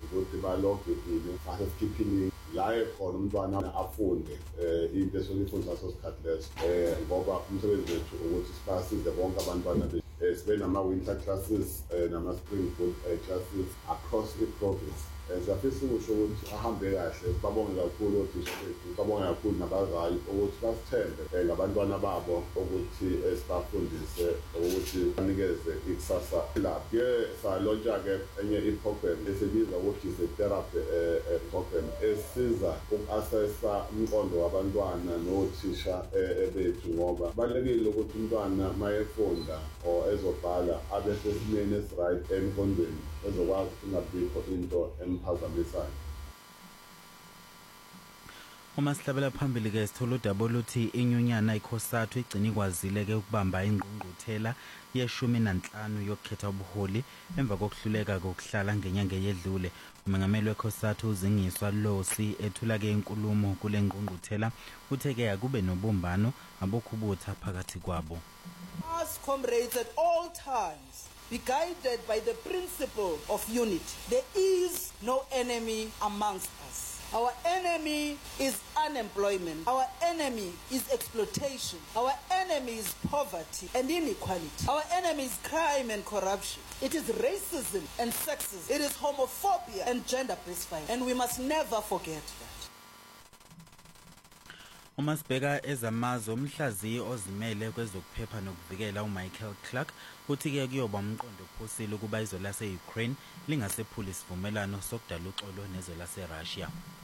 ukuthi baloge ini asesikhiphi la ekhona umntwana afunde into esifundisa sosikhathi leso ngoba umsebenzi wethu ukuthi sibasize bonke abantwana sibe nama-winter classes nama-spring classes across i-province. Siyafisa ukusho ukuthi ahambe kahle, babonge kakhulu othisha bethu, babonge kakhulu nabazali ukuthi basithembe ngabantwana babo ukuthi sibafundise ukuthi banikeze ikusasa lapho. Salontsha-ke enye i-program esibizwa ukuthi is-therapy program esiza uku-assessa umqondo wabantwana nothisha bethu ngoba kubalulekile ukuthi umntwana mayefunda or ezobhala abe sesimeni esi-right emqondweni ezokwazi ukuthi ingabikho into emphazamisayo. Uma sihlabela phambili ke sithola udaba oluthi inyunyana ikhosathu igcina ikwazile ke ukubamba ingqungquthela ye-15 yokukhetha ubuholi emva kokuhluleka kokuhlala ngenyanga eyedlule. Umengameli wekhosathu uZingiswa Losi ethula ke inkulumo kule ngqungquthela uthe ke akube nobumbano abokubutha phakathi kwabo. As comrades at all times be guided by the principle of unity. There is no enemy amongst us. Our enemy is unemployment. Our enemy is exploitation. Our enemy is poverty and inequality. Our enemy is crime and corruption. It is racism and sexism. It is homophobia and gender-based violence. And we must never forget that. Uma sibheka ezamazwe umhlaziyi ozimele kwezokuphepha nokuvikela uMichael Clark uthi ke kuyoba umqondo ophusile ukuba izwe lase-Ukraine lingasephuli isivumelano sokudala uxolo nezwe lase-Russia.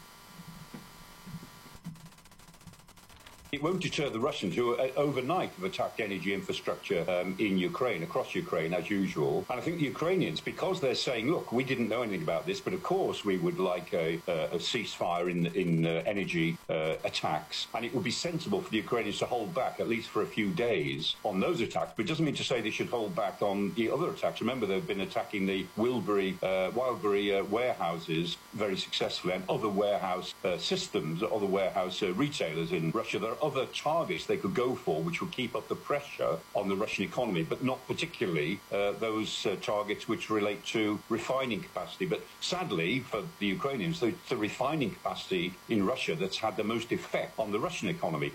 It won't deter the Russians, who overnight have attacked energy infrastructure in Ukraine, across Ukraine, as usual. And I think the Ukrainians, because they're saying, look, we didn't know anything about this, but of course we would like a ceasefire in energy attacks. And it would be sensible for the Ukrainians to hold back, at least for a few days, on those attacks. But it doesn't mean to say they should hold back on the other attacks. Remember, they've been attacking the Wildbury warehouses very successfully, and other warehouse systems, other warehouse retailers in Russia. There are other targets they could go for which will keep up the pressure on the Russian economy, but not particularly those targets which relate to refining capacity. But sadly for the Ukrainians, the refining capacity in Russia that's had the most effect on the Russian economy.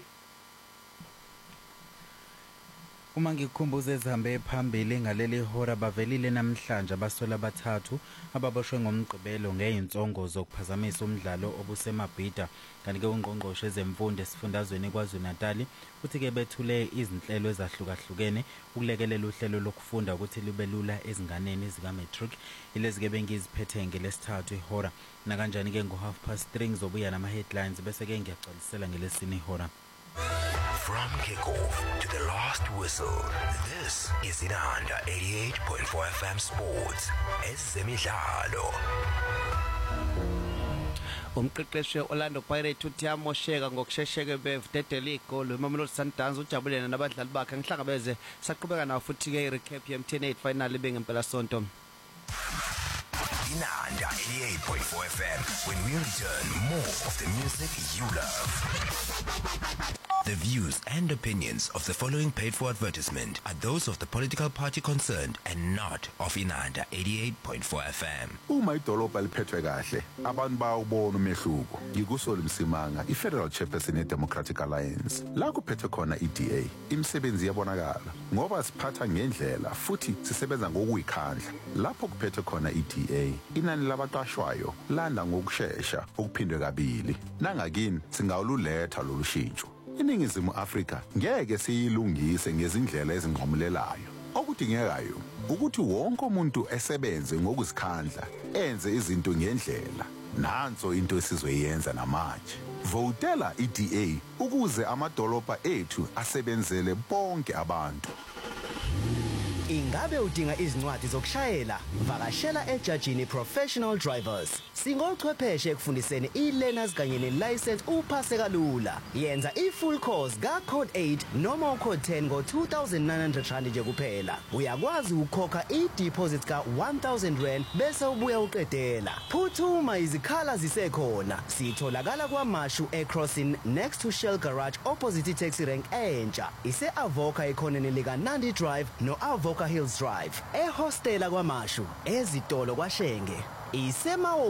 Uma ngikukhumbuza ezihambe phambili ngaleli hora bavelile namhlanje abasola bathathu ababoshwe ngomgqibelo ngeinsongo zokuphazamisa umdlalo obusemabhida. Kanti ke ungqongqoshe ezemfundo esifundazweni KwaZulu-Natal uthi ke bethule izinhlelo ezahlukahlukene ukulekelela uhlelo lokufunda ukuthi libe lula ezinganeni zika-matric. Ilezi ke bengiziphethe ngelesithathu ihora na kanjani ke ngo-3:30 ngizobuya nama-headlines bese ke ngiyagcwalisela ngelesine ihora. From kickoff to the last whistle, this is Inanda 88.4 FM Sports. Ezemidlalo. Umqeqeshi Orlando Pirates uthi amosheka ngokushesheke bevdedela igoli Mamelodi Sundowns ujabulene nabadlali bakhe ngihlangabeze saqhubeka nawo futhi ke recap ye-10-8 final ibengempela sonto. Inanda 88.4 FM. When we return, more of the music you love. The views and opinions of the following paid for advertisement are those of the political party concerned and not of Inanda 88.4 FM. Uma idolobha liphethwe kahle, abantu bawubona umehluko. Ngikusoli Msimanga, i-Federal Chairperson ye-Democratic Alliance. La kuphethe khona i-DA, imisebenzi yabonakala. Ngoba siphatha ngendlela futhi sisebenza ngokuyikhandla. Lapho kuphethe khona i-DA, inani labaqashwayo landa ngokusheshsha okuphindwe kabili. Nangakini singawululetha lolu shintsho. INingizimu Afrika ngeke siyilungise ngezindlela ezinqomulelayo. Okudingekayo ukuthi wonke umuntu esebenze ngokuzikhandla, enze izinto ngendlela. Nanso into esizoyenza namanje. Votela iDA ukuze amadolobha ethu asebenzele bonke abantu. Ingabe udinga izincwadi zokushayela? Vakashela eJajini Professional Drivers. Singochwepheshe ekufundiseni e-learners kanye ne-license uphase kalula. Yenza i-full course ka-Code 8 noma uCode 10 ngo-2,900 nje kuphela. Uyakwazi ukukhokha i-deposit ka-1,000 bese ubuya uqedela. Phuthuma izikhala zisekhona. Sitholakala kwaMashu eCrossing next to Shell Garage opposite taxi rank entsha. Ise-Avoca ekhoneni lika-Nandi Drive no-Avoca Hills Drive. Ehostela kwaMashu, ezitolo kwaShenge. Isema